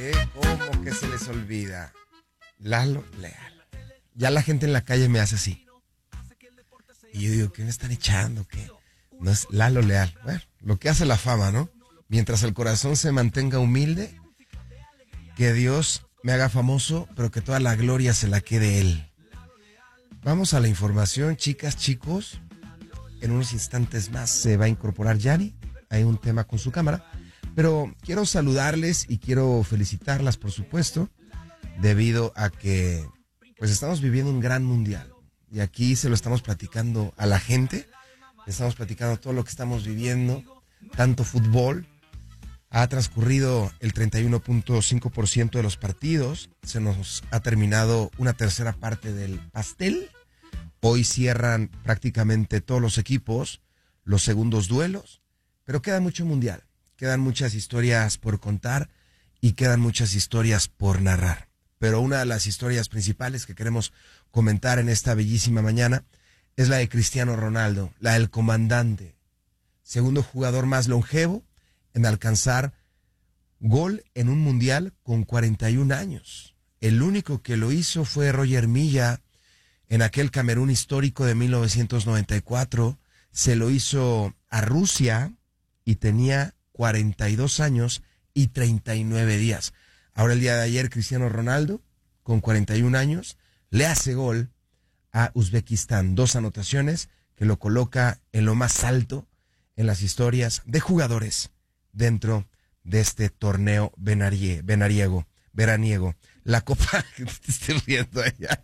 ¿Cómo que se les olvida? Lalo Leal. Ya la gente en la calle me hace así. Y yo digo, ¿qué me están echando? ¿Qué? No es Lalo Leal. Bueno, lo que hace la fama, ¿no? Mientras el corazón se mantenga humilde, que Dios me haga famoso, pero que toda la gloria se la quede Él. Vamos a la información, chicas, chicos. En unos instantes más se va a incorporar Yani. Hay un tema con su cámara. Pero quiero saludarles y quiero felicitarlas, por supuesto, debido a que pues estamos viviendo un gran mundial. Y aquí se lo estamos platicando a la gente. Estamos platicando todo lo que estamos viviendo. Tanto fútbol. Ha transcurrido el 31.5% de los partidos. Se nos ha terminado una tercera parte del pastel. Hoy cierran prácticamente todos los equipos los segundos duelos. Pero queda mucho mundial. Quedan muchas historias por contar y quedan muchas historias por narrar. Pero una de las historias principales que queremos comentar en esta bellísima mañana es la de Cristiano Ronaldo, la del comandante. Segundo jugador más longevo en alcanzar gol en un mundial con 41 años. El único que lo hizo fue Roger Milla en aquel Camerún histórico de 1994. Se lo hizo a Rusia y tenía 42 años y 39 días. Ahora el día de ayer Cristiano Ronaldo, con 41 años, le hace gol a Uzbekistán. 2 anotaciones que lo coloca en lo más alto en las historias de jugadores dentro de este torneo veraniego. La Copa, que te estoy riendo allá.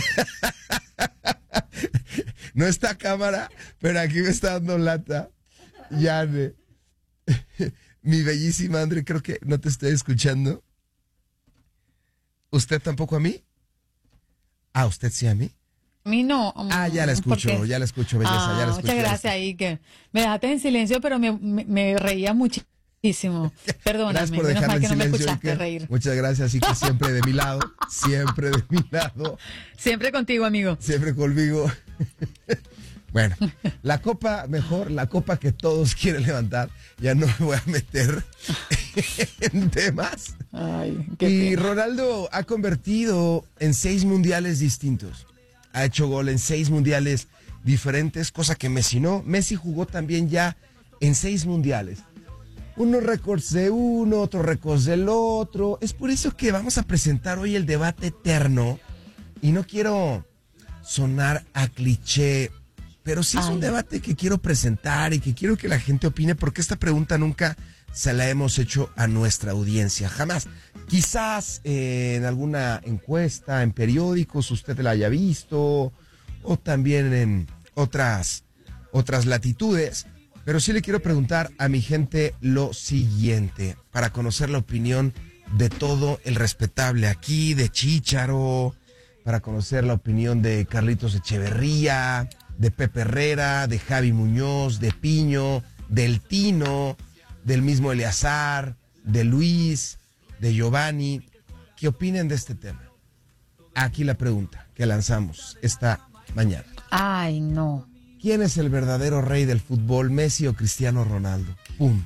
No está cámara, pero aquí me está dando lata. Yane. Mi bellísima André, creo que no te estoy escuchando. ¿Usted tampoco a mí? Ah, ¿usted sí a mí? A mí no. Ya la escucho, belleza, ya la escucho. Muchas gracias, Ike. Me dejaste en silencio, pero me reía muchísimo. Perdóname, gracias por menos mal que no me escuchaste Ike. reír. Muchas gracias, Ike, siempre de mi lado, siempre de mi lado. Siempre contigo, amigo. Siempre conmigo. Bueno, la copa mejor, la copa que todos quieren levantar. Ya no me voy a meter en temas. Ay, y Ronaldo ha convertido en 6 mundiales distintos. Ha hecho gol en 6 mundiales diferentes, cosa que Messi no. Messi jugó también ya en 6 mundiales. Unos récords de uno, otros récords del otro. Es por eso que vamos a presentar hoy el debate eterno. Y no quiero sonar a cliché, pero sí es un debate que quiero presentar y que quiero que la gente opine, porque esta pregunta nunca se la hemos hecho a nuestra audiencia, jamás. Quizás en alguna encuesta, en periódicos, usted la haya visto, o también en otras latitudes, pero sí le quiero preguntar a mi gente lo siguiente, para conocer la opinión de todo el respetable aquí, de Chícharo, para conocer la opinión de Carlitos Echeverría, de Pepe Herrera, de Javi Muñoz, de Piño, del Tino, del mismo Eleazar, de Luis, de Giovanni. ¿Qué opinen de este tema? Aquí la pregunta que lanzamos esta mañana. Ay, no. ¿Quién es el verdadero rey del fútbol, Messi o Cristiano Ronaldo? ¡Pum!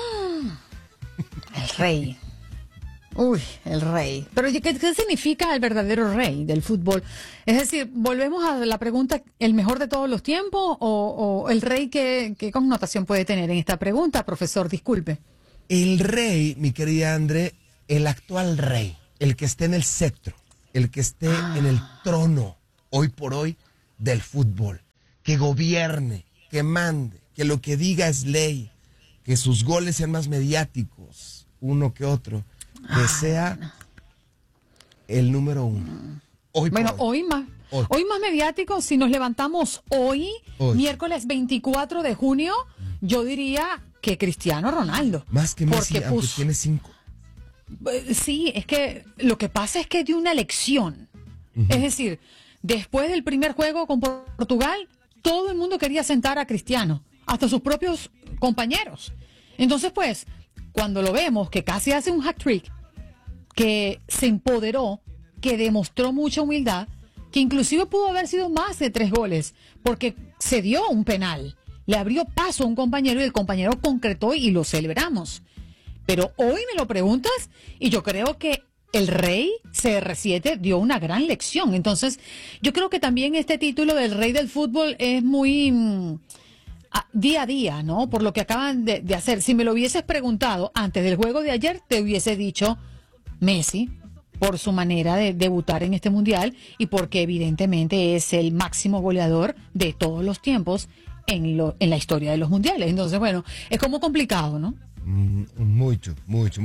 El rey. Uy, el rey. Pero ¿qué significa el verdadero rey del fútbol? Es decir, volvemos a la pregunta, ¿el mejor de todos los tiempos o el rey qué connotación puede tener en esta pregunta, profesor? Disculpe. El rey, mi querida André, el actual rey, el que esté en el cetro, el que esté en el trono, hoy por hoy, del fútbol, que gobierne, que mande, que lo que diga es ley, que sus goles sean más mediáticos, uno que otro, que sea el número 1. Hoy más mediático, si nos levantamos hoy, miércoles 24 de junio, yo diría que Cristiano Ronaldo. Más que Messi, aunque tiene 5. Sí, es que lo que pasa es que dio una elección. Es decir, después del primer juego con Portugal, todo el mundo quería sentar a Cristiano, hasta sus propios compañeros. Entonces, pues, cuando lo vemos que casi hace un hat-trick, que se empoderó, que demostró mucha humildad, que inclusive pudo haber sido más de 3 goles, porque se dio un penal, le abrió paso a un compañero y el compañero concretó y lo celebramos. Pero hoy me lo preguntas y yo creo que el Rey CR7 dio una gran lección. Entonces, yo creo que también este título del Rey del Fútbol es muy día a día, ¿no? Por lo que acaban de hacer. Si me lo hubieses preguntado antes del juego de ayer, te hubiese dicho Messi, por su manera de debutar en este mundial y porque evidentemente es el máximo goleador de todos los tiempos en la historia de los mundiales. Entonces, bueno, es como complicado, ¿no? Muito,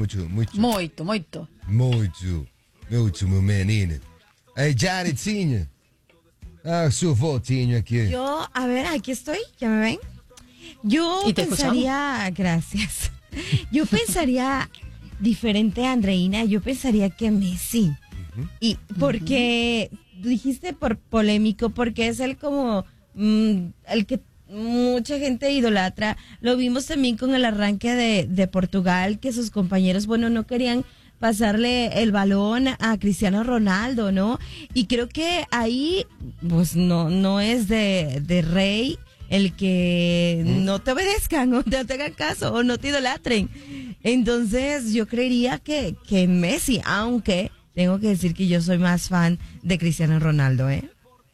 meu menino. Aí, Jaredzinho. Su votinho aqui. Yo, a ver, aquí estoy, ¿ya me ven? Yo ¿Y te pensaría, gracias. Yo pensaría diferente a Andreina, yo pensaría que Messi. Y porque dijiste por polémico, porque es el como el que mucha gente idolatra. Lo vimos también con el arranque de Portugal, que sus compañeros, bueno, no querían pasarle el balón a Cristiano Ronaldo, ¿no? Y creo que ahí, pues no es de Rey el que no te obedezcan o no te hagan caso o no te idolatren. Entonces yo creería que Messi, aunque tengo que decir que yo soy más fan de Cristiano Ronaldo, ¿eh?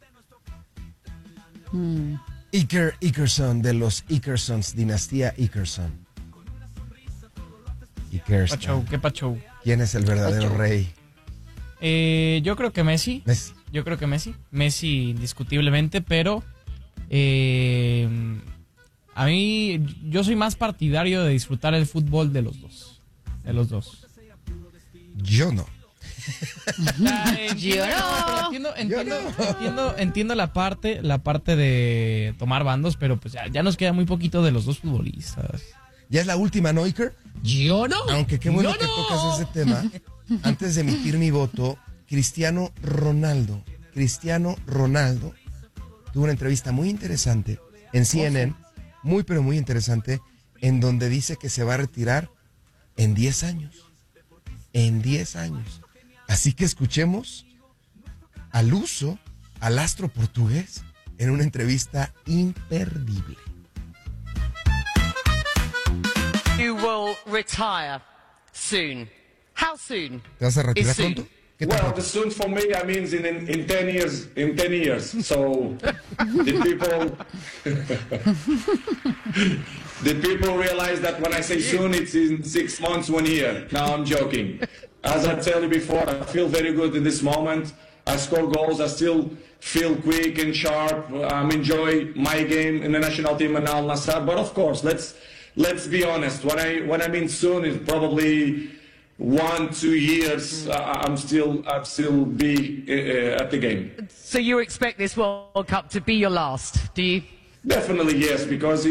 Ikerson, de los Ikersons, dinastía Ikerson. ¿Qué pacho? ¿Quién es el verdadero rey? Yo creo que Messi. Yo creo que Messi. Messi indiscutiblemente, pero a mí yo soy más partidario de disfrutar el fútbol de los dos. Yo no. Yo no. Entiendo la parte de tomar bandos, pero pues ya nos queda muy poquito de los dos futbolistas. ¿Ya es la última, no, Iker? Yo no. Aunque qué bueno que tocas ese tema. Antes de emitir mi voto, Cristiano Ronaldo tuvo una entrevista muy interesante en CNN, muy pero muy interesante, en donde dice que se va a retirar en 10 años. En 10 años. Así que escuchemos al astro portugués, en una entrevista imperdible. You will retire soon. How soon? ¿Te vas a retirar Is soon. pronto? ¿Qué tan Well, pronto? the soon for me, I mean, in 10 years. In 10 years. So the people realize that when I say soon, it's in 6 months, 1 year. No, I'm joking. As I tell you before, I feel very good in this moment. I score goals. I still feel quick and sharp. Enjoy my game in the national team and Al Nassr. But of course, let's be honest. When I mean soon, it's probably 1-2 years. I'm still be at the game. So you expect this World Cup to be your last, do you? Definitely yes, because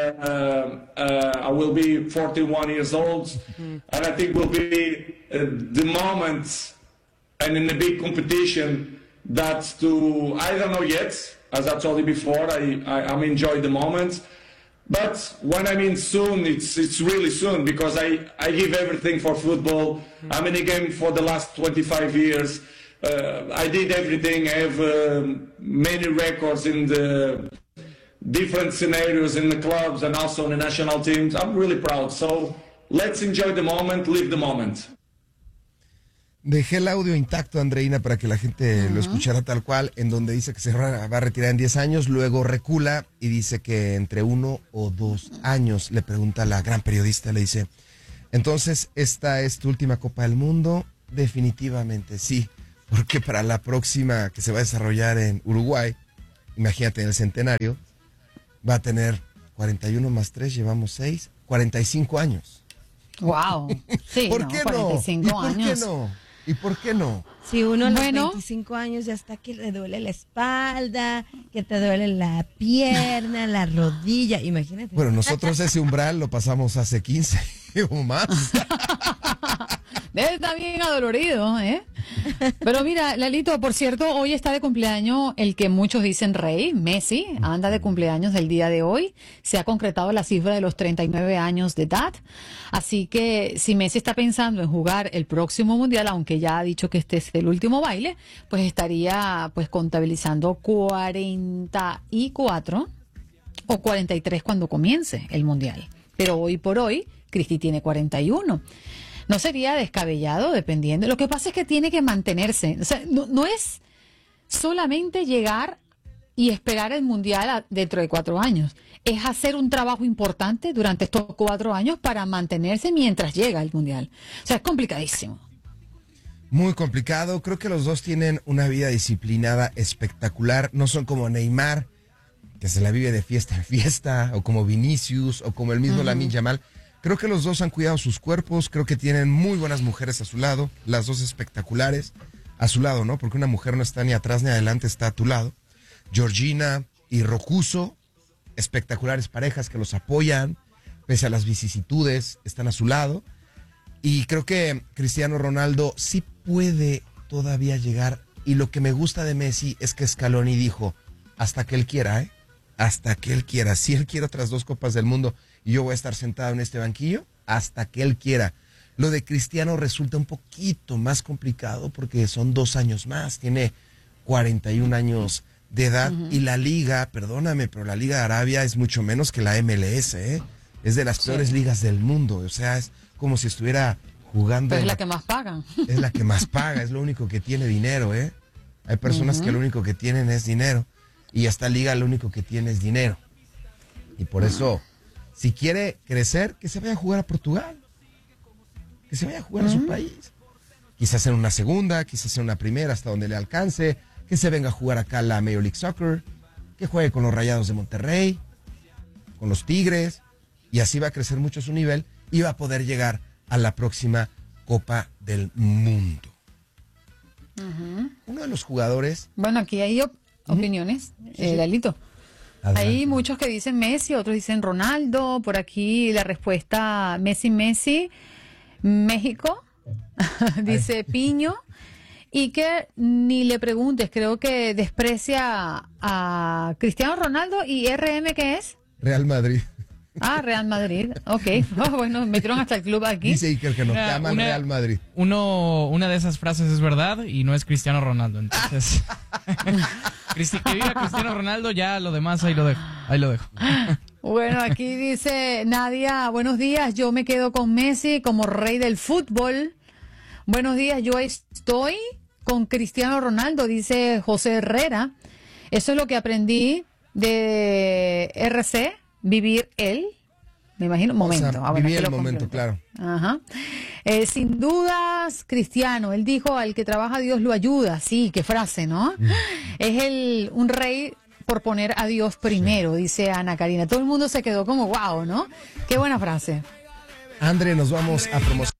I will be 41 years old, and I think will be the moment, and in a big competition, that I don't know yet. As I told you before, I'm enjoying the moment. But when I mean soon, it's really soon, because I give everything for football. I'm in the game for the last 25 years. I did everything. I have many records in the different scenarios in the clubs and also in the national teams. I'm really proud. So let's enjoy the moment, live the moment. Dejé el audio intacto, Andreina, para que la gente lo escuchara tal cual, en donde dice que se va a retirar en 10 años, luego recula y dice que entre 1 o 2 años. Le pregunta a la gran periodista, le dice, entonces, ¿esta es tu última Copa del Mundo? Definitivamente sí, porque para la próxima que se va a desarrollar en Uruguay, imagínate, en el centenario, va a tener 41 más 3, llevamos 6, 45 años. Wow. Sí, ¿Por qué no? 45 ¿Y por años. qué no? ¿Y por qué no? Si uno a los Bueno. 25 años ya está que le duele la espalda, que te duele la pierna, la rodilla, imagínate. Bueno, nosotros ese umbral lo pasamos hace 15 o más. Debe estar bien adolorido, ¿eh? Pero mira, Lalito, por cierto, hoy está de cumpleaños el que muchos dicen rey, Messi, anda de cumpleaños del día de hoy. Se ha concretado la cifra de los 39 años de edad. Así que si Messi está pensando en jugar el próximo mundial, aunque ya ha dicho que este es el último baile, pues estaría pues contabilizando 44 o 43 cuando comience el mundial. Pero hoy por hoy, Cristi tiene 41. No sería descabellado, dependiendo. Lo que pasa es que tiene que mantenerse. O sea, no es solamente llegar y esperar el Mundial dentro de 4 años. Es hacer un trabajo importante durante estos 4 años para mantenerse mientras llega el Mundial. O sea, es complicadísimo. Muy complicado. Creo que los dos tienen una vida disciplinada espectacular. No son como Neymar, que se la vive de fiesta en fiesta, o como Vinicius, o como el mismo Lamine Yamal. Creo que los dos han cuidado sus cuerpos. Creo que tienen muy buenas mujeres a su lado. Las dos espectaculares a su lado, ¿no? Porque una mujer no está ni atrás ni adelante, está a tu lado. Georgina y Rocuso, espectaculares parejas que los apoyan, pese a las vicisitudes, están a su lado. Y creo que Cristiano Ronaldo sí puede todavía llegar. Y lo que me gusta de Messi es que Scaloni dijo, hasta que él quiera, hasta que él quiera. Si él quiere otras 2 Copas del Mundo y yo voy a estar sentado en este banquillo, hasta que él quiera. Lo de Cristiano resulta un poquito más complicado porque son 2 años más, tiene 41 años de edad y la liga, perdóname, pero la Liga de Arabia es mucho menos que la MLS, es de las peores ligas del mundo, o sea, es como si estuviera jugando. Pero es la que más pagan. Es la que más paga, es lo único que tiene dinero, Hay personas que lo único que tienen es dinero y esta liga lo único que tiene es dinero. Y por eso, si quiere crecer, que se vaya a jugar a Portugal, que se vaya a jugar a su país. Quizás en una segunda, quizás en una primera, hasta donde le alcance, que se venga a jugar acá la Major League Soccer, que juegue con los Rayados de Monterrey, con los Tigres, y así va a crecer mucho su nivel y va a poder llegar a la próxima Copa del Mundo. Uno de los jugadores... Bueno, aquí hay opiniones, Lalito. Adelante. Hay muchos que dicen Messi, otros dicen Ronaldo. Por aquí la respuesta Messi, México, dice Piño. Y que ni le preguntes, creo que desprecia a Cristiano Ronaldo. ¿Y RM qué es? Real Madrid. Ah, Real Madrid, ok. Bueno, metieron hasta el club aquí. Dice Iker que nos llaman Real Madrid. Una de esas frases es verdad y no es Cristiano Ronaldo, entonces... que viva Cristiano Ronaldo, ya lo demás ahí lo dejo. Bueno, aquí dice Nadia, buenos días, yo me quedo con Messi como rey del fútbol. Buenos días, yo estoy con Cristiano Ronaldo, dice José Herrera. Eso es lo que aprendí de RC, vivir él. Me imagino, momento. O sea, vivir el momento, claro. Ajá. Sin dudas, Cristiano, él dijo, al que trabaja Dios lo ayuda. Sí, qué frase, ¿no? Es un rey por poner a Dios primero, dice Ana Karina. Todo el mundo se quedó como wow, ¿no? Qué buena frase. André, nos vamos a promocionar.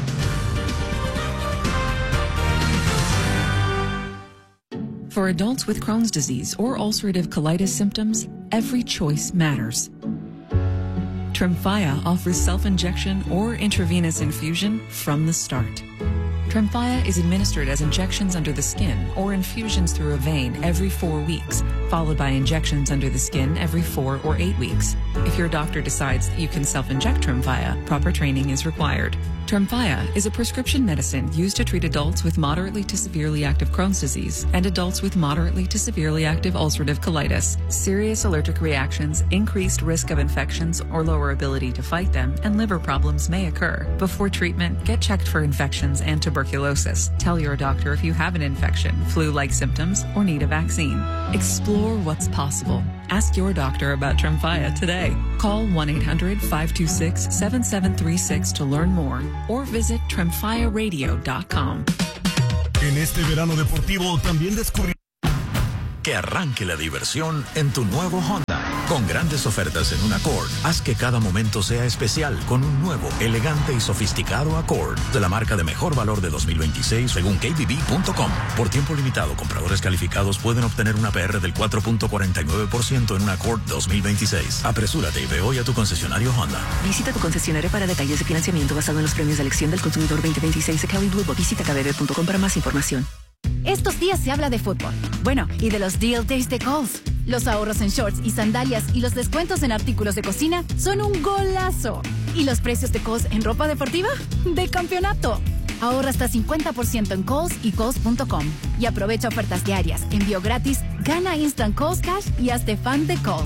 For adults with Crohn's disease or ulcerative colitis symptoms, every choice matters. Tremfya offers self-injection or intravenous infusion from the start. Tremfya is administered as injections under the skin or infusions through a vein every 4 weeks, followed by injections under the skin every 4 or 8 weeks. If your doctor decides that you can self-inject Tremfya, proper training is required. Tremfya is a prescription medicine used to treat adults with moderately to severely active Crohn's disease and adults with moderately to severely active ulcerative colitis. Serious allergic reactions, increased risk of infections or lower ability to fight them, and liver problems may occur. Before treatment, get checked for infections and tuberculosis. Tell your doctor if you have an infection, flu-like symptoms, or need a vaccine. Explore what's possible. Ask your doctor about Tremfya today. Call 1-800-526-7736 to learn more or visit tremfyaradio.com. En este verano deportivo también descubrí Que arranque la diversión en tu nuevo Honda. Con grandes ofertas en un Accord, haz que cada momento sea especial con un nuevo, elegante y sofisticado Accord de la marca de mejor valor de 2026 según kbb.com. Por tiempo limitado, compradores calificados pueden obtener una APR del 4.49% en un Accord 2026. Apresúrate y ve hoy a tu concesionario Honda. Visita tu concesionario para detalles de financiamiento basado en los premios de elección del consumidor 2026 de Kelly Blue Book. Visita kbb.com para más información. Estos días se habla de fútbol. Bueno, y de los Deal Days de Kohl's. Los ahorros en shorts y sandalias y los descuentos en artículos de cocina son un golazo. ¿Y los precios de Kohl's en ropa deportiva? ¡De campeonato! Ahorra hasta 50% en Kohl's y Kohl's.com. Y aprovecha ofertas diarias, envío gratis, gana Instant Kohl's Cash y hazte fan de Kohl's.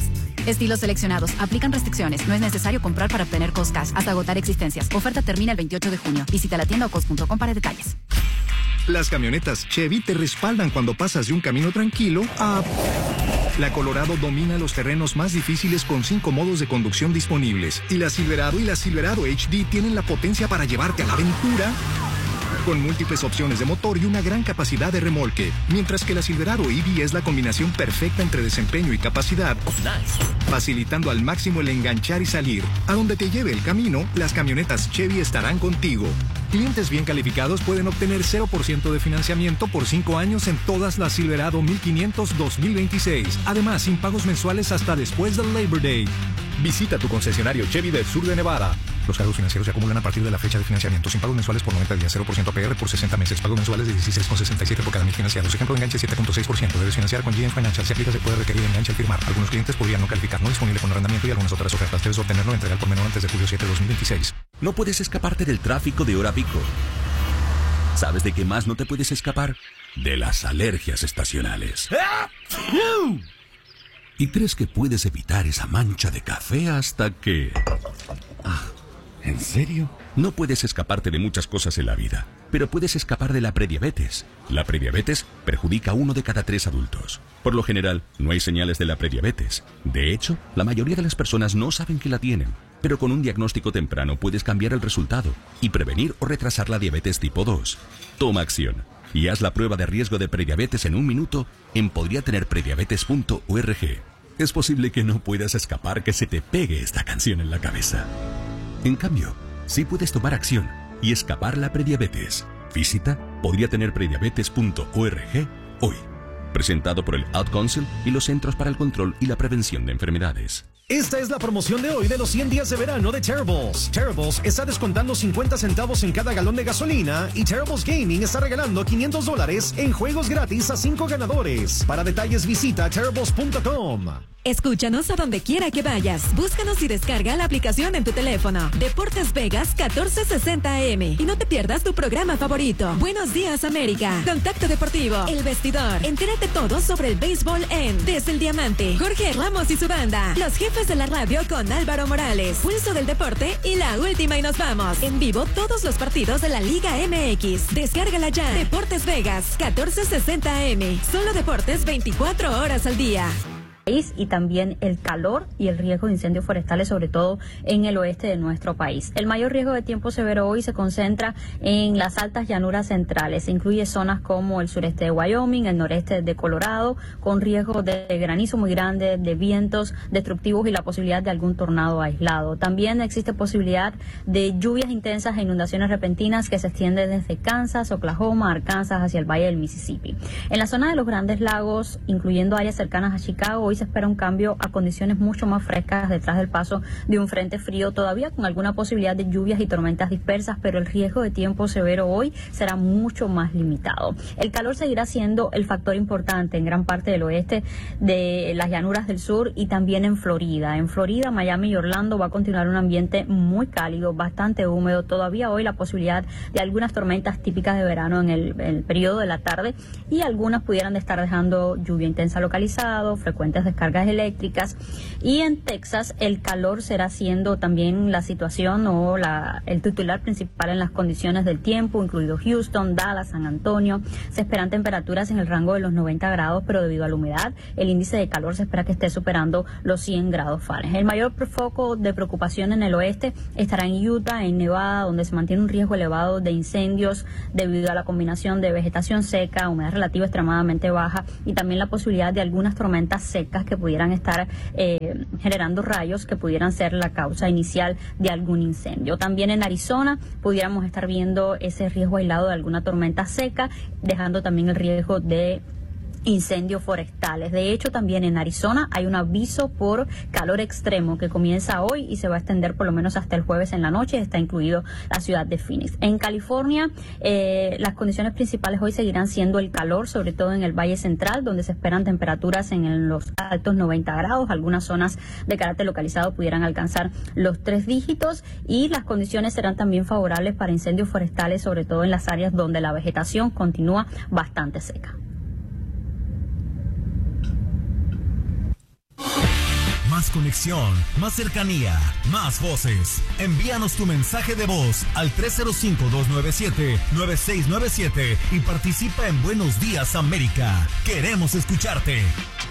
Estilos seleccionados. Aplican restricciones. No es necesario comprar para obtener Kohl's Cash hasta agotar existencias. Oferta termina el 28 de junio. Visita la tienda o kohls.com para detalles. Las camionetas Chevy te respaldan cuando pasas de un camino tranquilo a... La Colorado domina los terrenos más difíciles con 5 modos de conducción disponibles. Y la Silverado HD tienen la potencia para llevarte a la aventura con múltiples opciones de motor y una gran capacidad de remolque. Mientras que la Silverado EV es la combinación perfecta entre desempeño y capacidad, facilitando al máximo el enganchar y salir. A donde te lleve el camino, las camionetas Chevy estarán contigo. Clientes bien calificados pueden obtener 0% de financiamiento por 5 años en todas las Silverado 1500 2026. Además, sin pagos mensuales hasta después del Labor Day. Visita tu concesionario Chevy del sur de Nevada. Los cargos financieros se acumulan a partir de la fecha de financiamiento. Sin pagos mensuales por 90 días, 0% APR por 60 meses. Pagos mensuales de 16,67 por cada 1000 financiados. Ejemplo de enganche 7,6%. Debes financiar con GM Financial. Si aplica, se puede requerir enganche al firmar. Algunos clientes podrían no calificar. No disponible con arrendamiento y algunas otras ofertas. Debes obtenerlo en entrega por menor antes de julio 7 de 2026. No puedes escaparte del tráfico de hora pico. ¿Sabes de qué más no te puedes escapar? De las alergias estacionales. Y crees que puedes evitar esa mancha de café hasta que... ¿En serio? No puedes escaparte de muchas cosas en la vida, pero puedes escapar de la prediabetes. La prediabetes perjudica a 1 de cada 3 adultos. Por lo general, no hay señales de la prediabetes. De hecho, la mayoría de las personas no saben que la tienen. Pero con un diagnóstico temprano puedes cambiar el resultado y prevenir o retrasar la diabetes tipo 2. Toma acción y haz la prueba de riesgo de prediabetes en 1 minuto en podriatenerprediabetes.org. Es posible que no puedas escapar que se te pegue esta canción en la cabeza. En cambio, sí puedes tomar acción y escapar la prediabetes. Visita podriatenerprediabetes.org hoy. Presentado por el Ad Council y los Centros para el Control y la Prevención de Enfermedades. Esta es la promoción de hoy de los 100 días de verano de Terribles. Terribles está descontando 50 centavos en cada galón de gasolina y Terribles Gaming está regalando $500 en juegos gratis a 5 ganadores. Para detalles visita terribles.com. Escúchanos a donde quiera que vayas. Búscanos y descarga la aplicación en tu teléfono. Deportes Vegas 1460 AM. Y no te pierdas tu programa favorito. Buenos días, América. Contacto Deportivo. El Vestidor. Entérate todo sobre el béisbol en Desde el Diamante. Jorge Ramos y su banda. Los jefes de la radio con Álvaro Morales. Pulso del deporte y la última y nos vamos. En vivo todos los partidos de la Liga MX. Descárgala ya. Deportes Vegas 1460 AM. Solo deportes 24 horas al día. Y también el calor y el riesgo de incendios forestales, sobre todo en el oeste de nuestro país. El mayor riesgo de tiempo severo hoy se concentra en las altas llanuras centrales. Incluye zonas como el sureste de Wyoming, el noreste de Colorado, con riesgo de granizo muy grande, de vientos destructivos y la posibilidad de algún tornado aislado. También existe posibilidad de lluvias intensas e inundaciones repentinas que se extienden desde Kansas, Oklahoma, Arkansas hacia el valle del Mississippi. En la zona de los Grandes Lagos, incluyendo áreas cercanas a Chicago, hoy se espera un cambio a condiciones mucho más frescas detrás del paso de un frente frío, todavía con alguna posibilidad de lluvias y tormentas dispersas, pero el riesgo de tiempo severo hoy será mucho más limitado. El calor seguirá siendo el factor importante en gran parte del oeste de las llanuras del sur y también en Florida. En Florida, Miami y Orlando va a continuar un ambiente muy cálido, bastante húmedo. Todavía hoy la posibilidad de algunas tormentas típicas de verano en el periodo de la tarde y algunas pudieran estar dejando lluvia intensa localizado, frecuentes descargas eléctricas. Y en Texas el calor será siendo también la situación o el titular principal en las condiciones del tiempo, incluido Houston, Dallas, San Antonio. Se esperan temperaturas en el rango de los 90 grados, pero debido a la humedad, el índice de calor se espera que esté superando los 100 grados Fahrenheit. El mayor foco de preocupación en el oeste estará en Utah, en Nevada, donde se mantiene un riesgo elevado de incendios debido a la combinación de vegetación seca, humedad relativa extremadamente baja y también la posibilidad de algunas tormentas secas que pudieran estar generando rayos que pudieran ser la causa inicial de algún incendio. También en Arizona pudiéramos estar viendo ese riesgo aislado de alguna tormenta seca, dejando también el riesgo de incendios forestales. De hecho, también en Arizona hay un aviso por calor extremo que comienza hoy y se va a extender por lo menos hasta el jueves en la noche. Está incluido la ciudad de Phoenix. En California, las condiciones principales hoy seguirán siendo el calor, sobre todo en el Valle Central, donde se esperan temperaturas en los altos 90 grados. Algunas zonas de carácter localizado pudieran alcanzar los 3 dígitos y las condiciones serán también favorables para incendios forestales, sobre todo en las áreas donde la vegetación continúa bastante seca. Más conexión, más cercanía, más voces. Envíanos tu mensaje de voz al 305-297-9697 y participa en Buenos Días América. Queremos escucharte.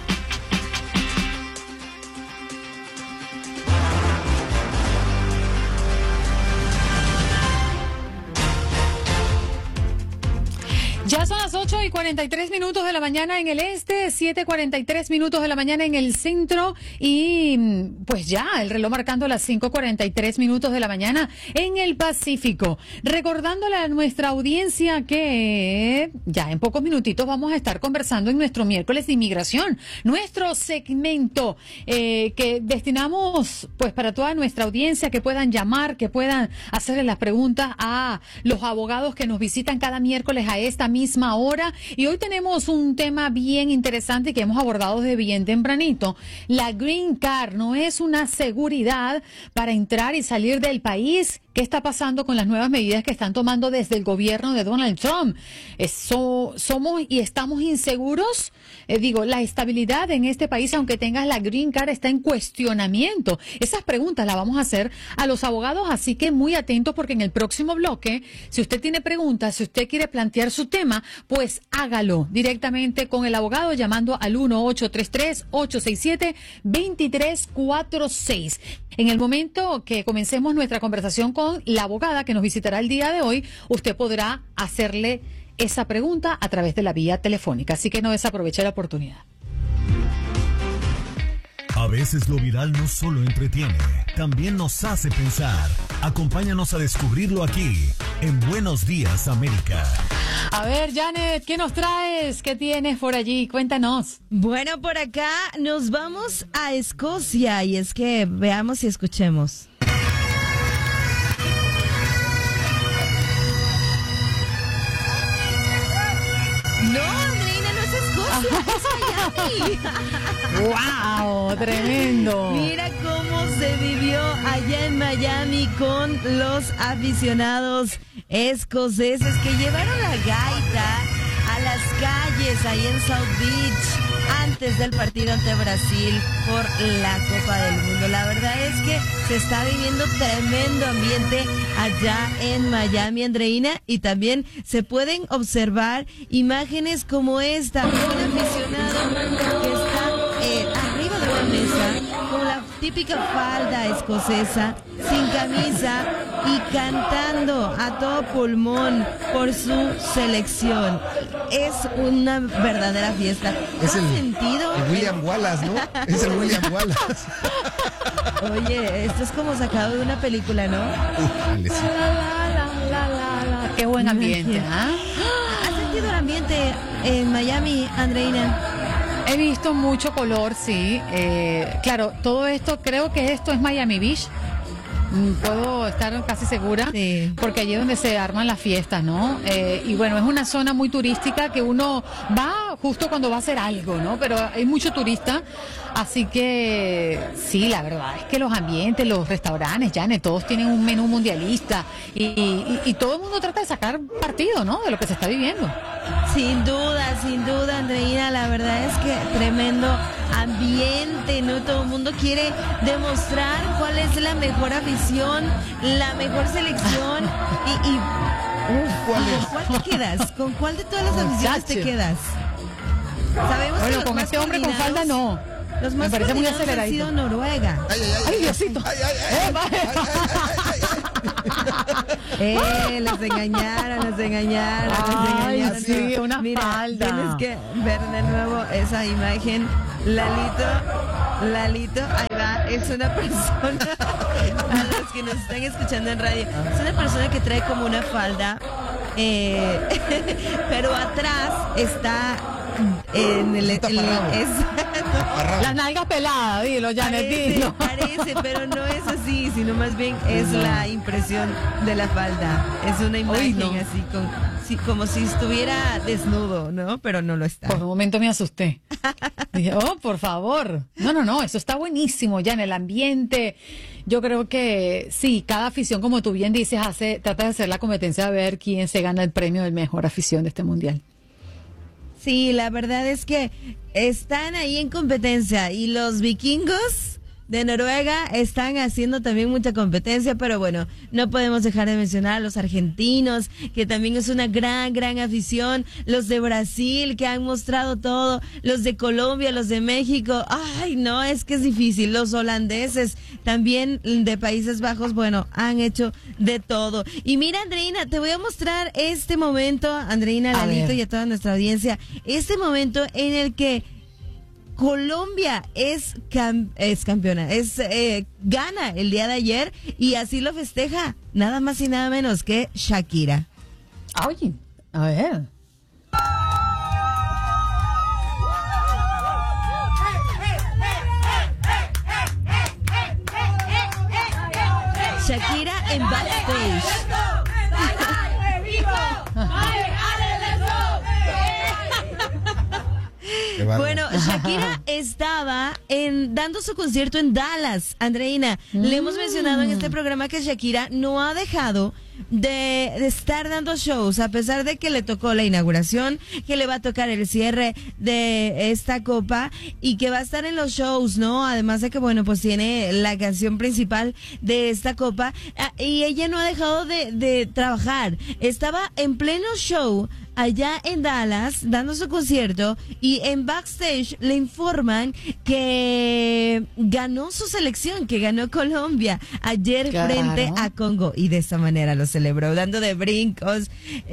Ya son las 8:43 de la mañana en el este, 7:43 de la mañana en el centro y pues ya el reloj marcando las 5:43 de la mañana en el Pacífico. Recordándole a nuestra audiencia que ya en pocos minutitos vamos a estar conversando en nuestro miércoles de inmigración, nuestro segmento que destinamos pues para toda nuestra audiencia, que puedan llamar, que puedan hacerle las preguntas a los abogados que nos visitan cada miércoles a esta misma hora. Y hoy tenemos un tema bien interesante que hemos abordado desde bien tempranito. La Green Card no es una seguridad para entrar y salir del país. ¿Qué está pasando con las nuevas medidas que están tomando desde el gobierno de Donald Trump? ¿Somos y estamos inseguros? La estabilidad en este país, aunque tengas la Green Card, está en cuestionamiento. Esas preguntas las vamos a hacer a los abogados, así que muy atentos porque en el próximo bloque, si usted tiene preguntas, si usted quiere plantear su tema, pues hágalo directamente con el abogado llamando al 1-833-867-2346. En el momento que comencemos nuestra conversación con la abogada que nos visitará el día de hoy, usted podrá hacerle esa pregunta a través de la vía telefónica, así que no desaproveche la oportunidad. A veces lo viral no solo entretiene, también nos hace pensar. Acompáñanos a descubrirlo aquí, en Buenos Días América. A ver, Janet, ¿qué nos traes? ¿Qué tienes por allí? Cuéntanos. Bueno, por acá nos vamos a Escocia y es que veamos y escuchemos. No, Andreina, no es Escocia, es Miami. ¡Wow! Tremendo. Mira cómo se vivió allá en Miami con los aficionados escoceses que llevaron la gaita a las calles ahí en South Beach antes del partido ante Brasil por la Copa del Mundo. La verdad es que se está viviendo tremendo ambiente allá en Miami, Andreina, y también se pueden observar imágenes como esta, un aficionado que está arriba de la mesa con la típica falda escocesa, sin camisa y cantando a todo pulmón por su selección. Es una verdadera fiesta. Es el sentido? El William Wallace, ¿no? Es el William Wallace. Oye, esto es como sacado de una película, ¿no? Dale, sí. Qué buen ambiente, ¿ah? ¿Has sentido el ambiente en Miami, Andreina? He visto mucho color, sí. Claro, todo esto, creo que esto es Miami Beach. Puedo estar casi segura, sí, porque allí es donde se arman las fiestas, ¿no? Y bueno, es una zona muy turística que uno va justo cuando va a hacer algo, ¿no? Pero hay mucho turista, así que sí, la verdad es que los ambientes, los restaurantes, Janet, todos tienen un menú mundialista y todo el mundo trata de sacar partido, ¿no? De lo que se está viviendo. Sin duda, Andreina, la verdad es que tremendo ambiente, ¿no? Todo el mundo quiere demostrar cuál es la mejor afición, la mejor selección ¿cuál te quedas? ¿Con cuál de todas las aficiones te quedas? Sabemos bueno, que con este hombre con falda no. Los más me parece muy aceleraditos ha sido Noruega. Ay, Diosito. Les engañaron. Ay, sí, una Mira, falda. Tienes que ver de nuevo esa imagen. Lalito, ahí va, es una persona, a los que nos están escuchando en radio, es una persona que trae como una falda, pero atrás está las nalgas peladas, dilo, Janet, dilo. Parece, pero no es así, sino más bien es la impresión de la falda. Es una imagen así, como si estuviera desnudo, ¿no? Pero no lo está. Por un momento me asusté. Dije, por favor. No, eso está buenísimo ya en el ambiente. Yo creo que sí, cada afición, como tú bien dices, trata de hacer la competencia a ver quién se gana el premio de mejor afición de este mundial. Sí, la verdad es que están ahí en competencia y los vikingos de Noruega están haciendo también mucha competencia, pero bueno, no podemos dejar de mencionar a los argentinos, que también es una gran afición, los de Brasil, que han mostrado todo, los de Colombia, los de México, ay, no, es que es difícil, los holandeses, también de Países Bajos, bueno, han hecho de todo. Y mira, Andreina, te voy a mostrar este momento, Andreina, Lalito y a toda nuestra audiencia, este momento en el que Colombia es campeona, gana el día de ayer y así lo festeja nada más y nada menos que Shakira. Oye, a ver. Shakira en backstage. Bueno, Shakira estaba dando su concierto en Dallas, Andreina. Le hemos mencionado en este programa que Shakira no ha dejado de estar dando shows, a pesar de que le tocó la inauguración, que le va a tocar el cierre de esta copa y que va a estar en los shows, ¿no? Además de que, bueno, pues tiene la canción principal de esta copa y ella no ha dejado de trabajar. Estaba en pleno show allá en Dallas dando su concierto y en backstage le informan que ganó su selección, que ganó Colombia ayer frente a Congo y de esta manera lo celebró, dando de brincos,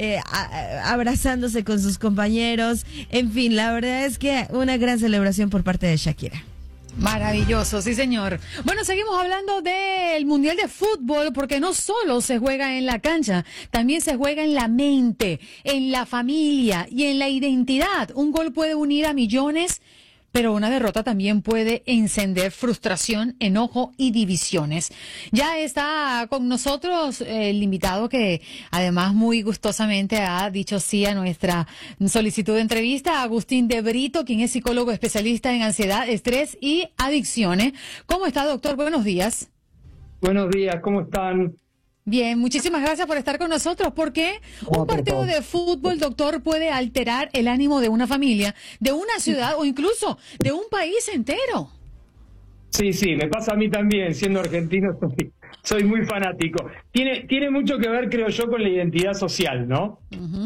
abrazándose con sus compañeros, en fin, la verdad es que una gran celebración por parte de Shakira. Maravilloso, sí señor. Bueno, seguimos hablando del Mundial de Fútbol porque no solo se juega en la cancha, también se juega en la mente, en la familia y en la identidad. Un gol puede unir a millones, pero una derrota también puede encender frustración, enojo y divisiones. Ya está con nosotros el invitado que además muy gustosamente ha dicho sí a nuestra solicitud de entrevista, Agustín de Brito, quien es psicólogo especialista en ansiedad, estrés y adicciones. ¿Cómo está, doctor? Buenos días. Buenos días, ¿cómo están? Bien, muchísimas gracias por estar con nosotros. ¿Por qué un partido de fútbol, doctor, puede alterar el ánimo de una familia, de una ciudad o incluso de un país entero? Sí, me pasa a mí también, siendo argentino soy muy fanático. Tiene mucho que ver, creo yo, con la identidad social, ¿no?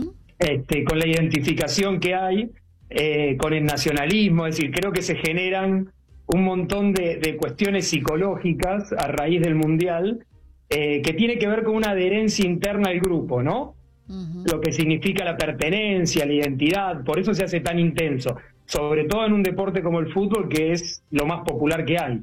Con la identificación que hay, con el nacionalismo, es decir, creo que se generan un montón de cuestiones psicológicas a raíz del Mundial, que tiene que ver con una adherencia interna al grupo, ¿no? Lo que significa la pertenencia, la identidad, por eso se hace tan intenso, sobre todo en un deporte como el fútbol, que es lo más popular que hay.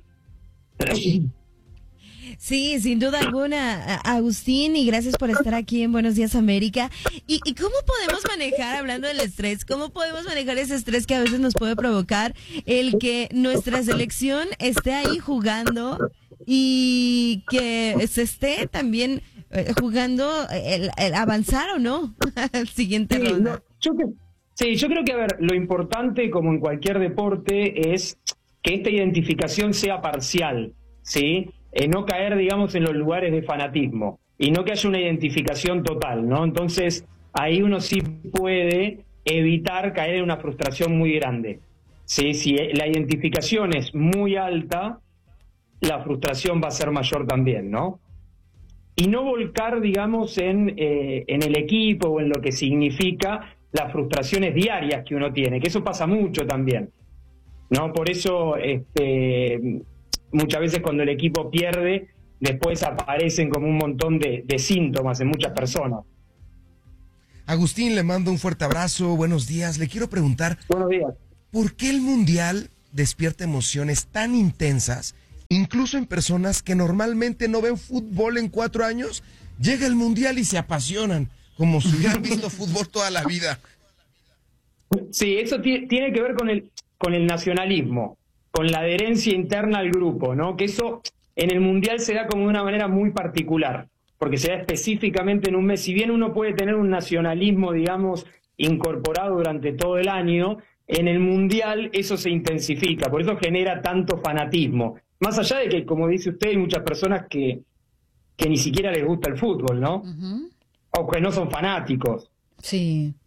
Sí, sin duda alguna, Agustín, y gracias por estar aquí en Buenos Días América. ¿Y cómo podemos manejar, hablando del estrés, cómo podemos manejar ese estrés que a veces nos puede provocar el que nuestra selección esté ahí jugando y que se esté también jugando el avanzar o no al siguiente ronda? Yo creo que, a ver, lo importante, como en cualquier deporte, es que esta identificación sea parcial, ¿sí? No caer, digamos, en los lugares de fanatismo y no que haya una identificación total, ¿no? Entonces, ahí uno sí puede evitar caer en una frustración muy grande, ¿sí? Si la identificación es muy alta, la frustración va a ser mayor también, ¿no? Y no volcar, digamos, en el equipo o en lo que significa las frustraciones diarias que uno tiene, que eso pasa mucho también, ¿no? Por eso, muchas veces cuando el equipo pierde, después aparecen como un montón de síntomas en muchas personas. Agustín, le mando un fuerte abrazo, buenos días. Le quiero preguntar, buenos días. ¿Por qué el Mundial despierta emociones tan intensas, incluso en personas que normalmente no ven fútbol en 4 años? Llega el Mundial y se apasionan, como si hubieran visto fútbol toda la vida. Sí, eso tiene que ver con el nacionalismo, con la adherencia interna al grupo, ¿no? Que eso en el Mundial se da como de una manera muy particular, porque se da específicamente en un mes. Si bien uno puede tener un nacionalismo, digamos, incorporado durante todo el año, en el Mundial eso se intensifica, por eso genera tanto fanatismo. Más allá de que, como dice usted, hay muchas personas que ni siquiera les gusta el fútbol, ¿no? O que no son fanáticos. Sí.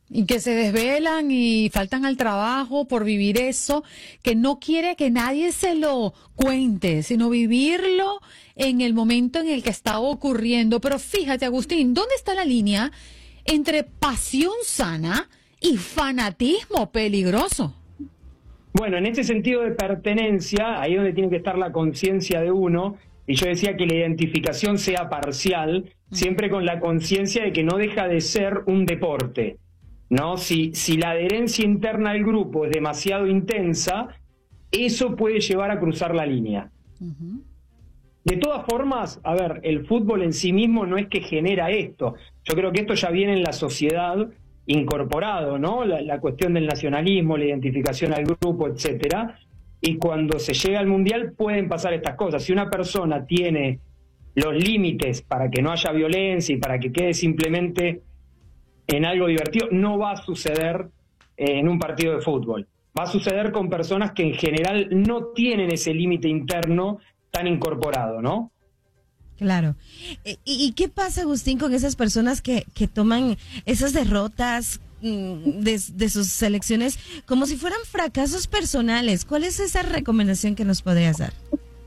y que se desvelan y faltan al trabajo por vivir eso, que no quiere que nadie se lo cuente, sino vivirlo en el momento en el que está ocurriendo. Pero fíjate, Agustín, ¿dónde está la línea entre pasión sana y fanatismo peligroso? Bueno, en este sentido de pertenencia, ahí es donde tiene que estar la conciencia de uno, y yo decía que la identificación sea parcial, siempre con la conciencia de que no deja de ser un deporte, ¿no? Si la adherencia interna al grupo es demasiado intensa, eso puede llevar a cruzar la línea. De todas formas, a ver, el fútbol en sí mismo no es que genera esto. Yo creo que esto ya viene en la sociedad incorporado, ¿no? La cuestión del nacionalismo, la identificación al grupo, etcétera. Y cuando se llega al Mundial pueden pasar estas cosas. Si una persona tiene los límites para que no haya violencia y para que quede simplemente en algo divertido, no va a suceder en un partido de fútbol. Va a suceder con personas que en general no tienen ese límite interno tan incorporado, ¿no? Claro. ¿Y qué pasa, Agustín, con esas personas que toman esas derrotas de sus selecciones como si fueran fracasos personales? ¿Cuál es esa recomendación que nos podrías dar?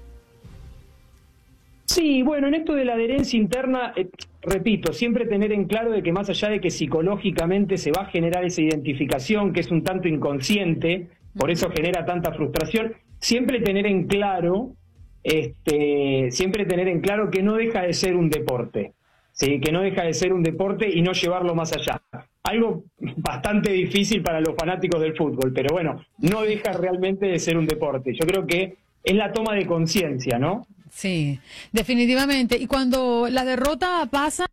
Sí, bueno, en esto de la adherencia interna, repito, siempre tener en claro de que más allá de que psicológicamente se va a generar esa identificación que es un tanto inconsciente, por eso genera tanta frustración, siempre tener en claro que no deja de ser un deporte, ¿sí? Que no deja de ser un deporte y no llevarlo más allá. Algo bastante difícil para los fanáticos del fútbol, pero bueno, no deja realmente de ser un deporte. Yo creo que es la toma de conciencia, ¿no? Sí, definitivamente. Y cuando la derrota pasa...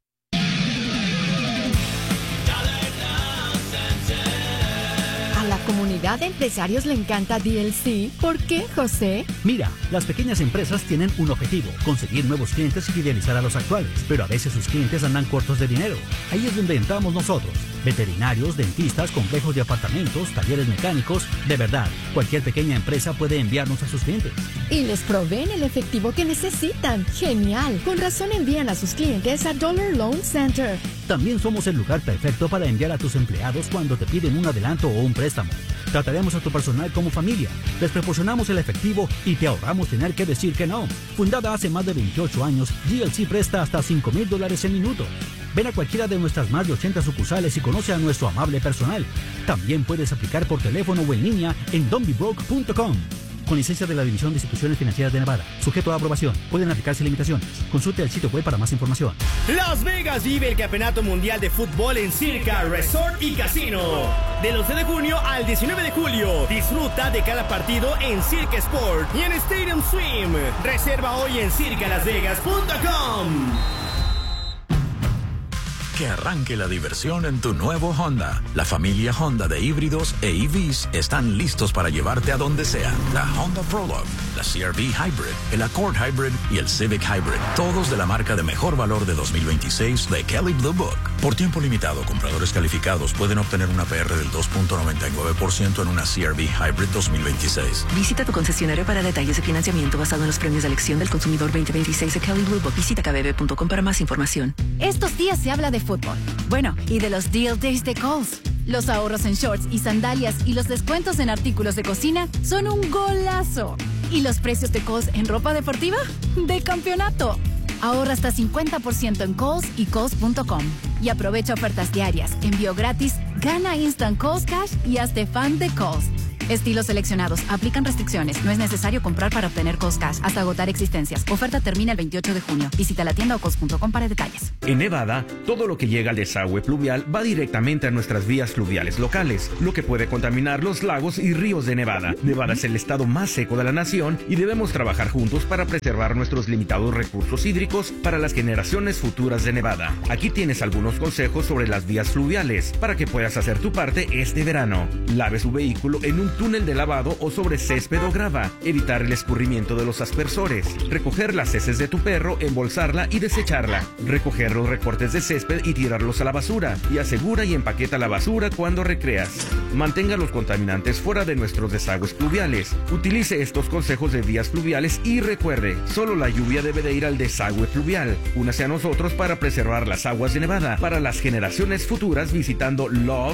A la comunidad de empresarios le encanta DLC. ¿Por qué, José? Mira, las pequeñas empresas tienen un objetivo: conseguir nuevos clientes y fidelizar a los actuales. Pero a veces sus clientes andan cortos de dinero. Ahí es donde entramos nosotros. Veterinarios, dentistas, complejos de apartamentos, talleres mecánicos. De verdad, cualquier pequeña empresa puede enviarnos a sus clientes. Y les proveen el efectivo que necesitan. ¡Genial! Con razón envían a sus clientes a Dollar Loan Center. También somos el lugar perfecto para enviar a tus empleados cuando te piden un adelanto o un préstamo. Trataremos a tu personal como familia, les proporcionamos el efectivo y te ahorramos tener que decir que no. Fundada hace más de 28 años, GLC presta hasta $5,000 en minuto. Ven a cualquiera de nuestras más de 80 sucursales y conoce a nuestro amable personal. También puedes aplicar por teléfono o en línea en don'tbebroke.com. Con licencia de la División de Instituciones Financieras de Nevada. Sujeto a aprobación. Pueden aplicarse limitaciones. Consulte el sitio web para más información. Las Vegas vive el Campeonato Mundial de Fútbol en Circa Resort y Casino. Del 11 de junio al 19 de julio. Disfruta de cada partido en Circa Sport y en Stadium Swim. Reserva hoy en circalasvegas.com. Que arranque la diversión en tu nuevo Honda. La familia Honda de híbridos e EVs están listos para llevarte a donde sea. La Honda Prologue, la CR-V Hybrid, el Accord Hybrid y el Civic Hybrid. Todos de la marca de mejor valor de 2026 de Kelley Blue Book. Por tiempo limitado, compradores calificados pueden obtener una PR del 2.99% en una CR-V Hybrid 2026. Visita tu concesionario para detalles de financiamiento basado en los premios de elección del consumidor 2026 de Kelley Blue Book. Visita kbb.com para más información. Estos días se habla de fútbol. Bueno, y de los Deal Days de Kohl's. Los ahorros en shorts y sandalias y los descuentos en artículos de cocina son un golazo. ¿Y los precios de Kohl's en ropa deportiva? ¡De campeonato! Ahorra hasta 50% en Kohl's y Kohl's.com. Y aprovecha ofertas diarias, envío gratis, gana Instant Kohl's Cash y hazte fan de Kohl's. Estilos seleccionados. Aplican restricciones. No es necesario comprar para obtener Kohl's Cash hasta agotar existencias. Oferta termina el 28 de junio. Visita la tienda o Kohl's.com para detalles. En Nevada, todo lo que llega al desagüe pluvial va directamente a nuestras vías fluviales locales, lo que puede contaminar los lagos y ríos de Nevada. Nevada es el estado más seco de la nación y debemos trabajar juntos para preservar nuestros limitados recursos hídricos para las generaciones futuras de Nevada. Aquí tienes algunos consejos sobre las vías fluviales para que puedas hacer tu parte este verano. Lave su vehículo en un túnel de lavado o sobre césped o grava, evitar el escurrimiento de los aspersores, recoger las heces de tu perro, embolsarla y desecharla, recoger los recortes de césped y tirarlos a la basura, y asegura y empaqueta la basura cuando recreas. Mantenga los contaminantes fuera de nuestros desagües pluviales. Utilice estos consejos de vías pluviales y recuerde, solo la lluvia debe de ir al desagüe pluvial. Únase a nosotros para preservar las aguas de Nevada para las generaciones futuras visitando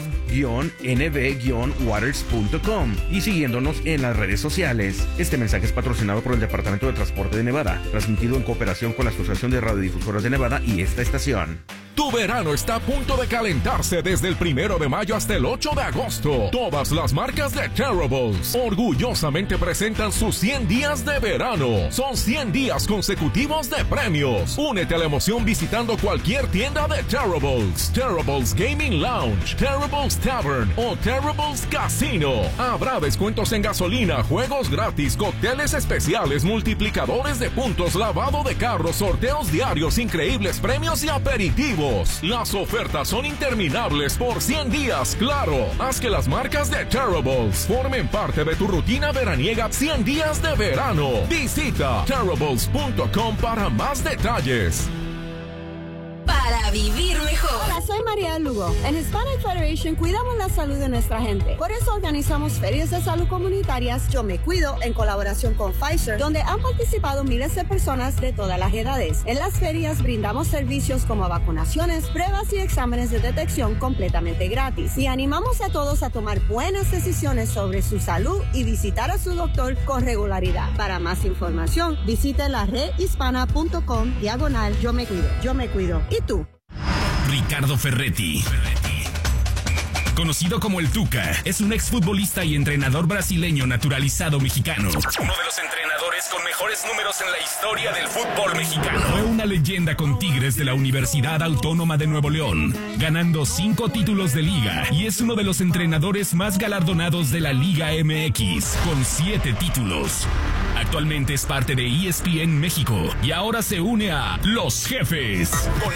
love-nv-waters.com y siguiéndonos en las redes sociales. Este mensaje es patrocinado por el Departamento de Transporte de Nevada, transmitido en cooperación con la Asociación de Radiodifusoras de Nevada y esta estación. Tu verano está a punto de calentarse desde el 1 de mayo hasta el 8 de agosto. Todas las marcas de Terribles orgullosamente presentan sus 100 días de verano. Son 100 días consecutivos de premios. Únete a la emoción visitando cualquier tienda de Terribles, Terribles Gaming Lounge, Terribles Tavern o Terribles Casino. Habrá descuentos en gasolina, juegos gratis, cócteles especiales, multiplicadores de puntos, lavado de carros, sorteos diarios, increíbles premios y aperitivos. Las ofertas son interminables por 100 días, claro. Haz que las marcas de Terribles formen parte de tu rutina veraniega 100 días de verano. Visita terribles.com para más detalles. Para vivir mejor. Hola, soy María Lugo. En Hispanic Federation cuidamos la salud de nuestra gente. Por eso organizamos ferias de salud comunitarias Yo Me Cuido en colaboración con Pfizer, donde han participado miles de personas de todas las edades. En las ferias brindamos servicios como vacunaciones, pruebas y exámenes de detección completamente gratis. Y animamos a todos a tomar buenas decisiones sobre su salud y visitar a su doctor con regularidad. Para más información, visite la redhispana.com/Yo Me Cuido. Yo Me Cuido. ¿Y tú? Ricardo Ferretti, conocido como el Tuca, es un exfutbolista y entrenador brasileño naturalizado mexicano. Uno de los entrenadores con mejores números en la historia del fútbol mexicano. Fue una leyenda con Tigres de la Universidad Autónoma de Nuevo León, ganando 5 títulos de liga, y es uno de los entrenadores más galardonados de la Liga MX, con 7 títulos. Actualmente es parte de ESPN México y ahora se une a Los Jefes. Con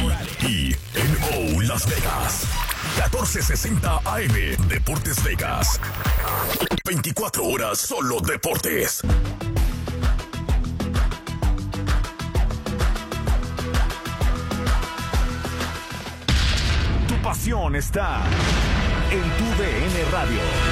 KNO Las Vegas. 1460 AM. Deportes Vegas. 24 horas solo deportes. Tu pasión está en tu DN Radio.